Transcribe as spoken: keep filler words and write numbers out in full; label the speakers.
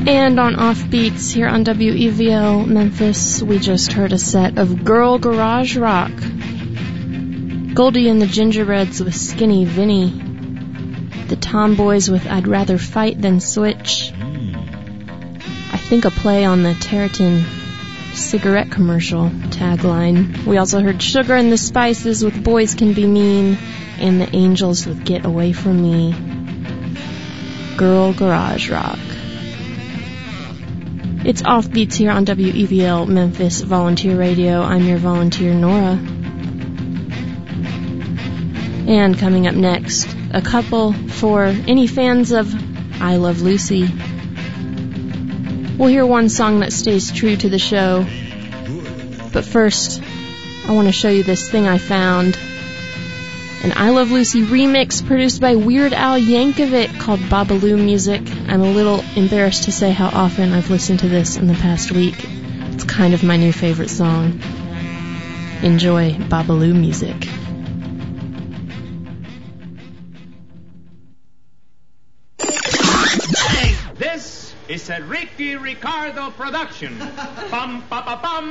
Speaker 1: And on Offbeats here on W E V L Memphis, we just heard a set of Girl Garage Rock. Goldie and the Gingerbreads with Skinny Vinny. The Tomboys with I'd Rather Fight Than Switch. I think a play on the Terratin cigarette commercial tagline. We also heard Sugar and the Spices with Boys Can Be Mean, and the Angels with Get Away From Me. Girl Garage Rock. It's Offbeats here on W E V L Memphis Volunteer Radio. I'm your volunteer, Nora. And coming up next, a couple for any fans of I Love Lucy. We'll hear one song that stays true to the show. But first, I want to show you this thing I found. An I Love Lucy remix produced by Weird Al Yankovic called Babalu Music. I'm a little embarrassed to say how often I've listened to this in the past week. It's kind of my new favorite song. Enjoy Babalu Music.
Speaker 2: This is a Ricky Ricardo production. Bum, ba, ba, bum.